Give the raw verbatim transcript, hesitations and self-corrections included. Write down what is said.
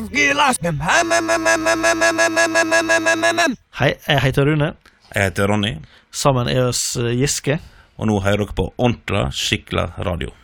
Hei, jeg heter Rune. Jeg heter Ronny. Sammen er oss Giske. Og nå hører dere på Ordentlig Skikkelig Radio.